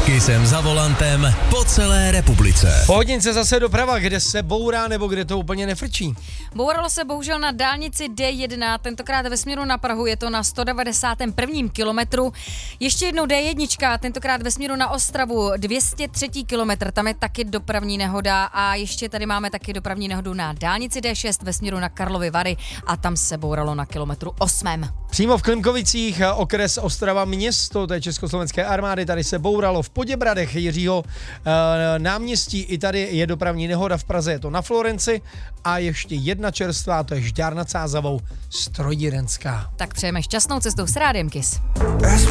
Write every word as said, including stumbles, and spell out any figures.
Kissem za volantem po celé republice. Po hodince zase doprava, kde se bourá nebo kde to úplně nefrčí. Bouralo se bohužel na dálnici D jedna, tentokrát ve směru na Prahu, je to na sto devadesátém prvním kilometru. Ještě jednou D jedna, tentokrát ve směru na Ostravu, dvě stě třetí kilometr, tam je taky dopravní nehoda a ještě tady máme taky dopravní nehodu na dálnici D šest ve směru na Karlovy Vary a tam se bouralo na kilometru osmém. Přímo v Klimkovicích, okres Ostrava město, to je Československé armády, tady se bouralo v Poděbradech Jiřího e, náměstí, i tady je dopravní nehoda, v Praze je to na Florenci a ještě jedna čerstvá, to je Žďár nad Sázavou, Strojírenská. Tak přejeme šťastnou cestou s Rádiem Kiss.